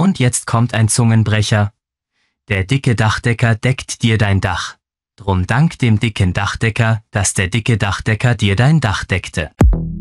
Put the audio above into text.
Und jetzt kommt ein Zungenbrecher. Der dicke Dachdecker deckt dir dein Dach. Drum dank dem dicken Dachdecker, dass der dicke Dachdecker dir dein Dach deckte.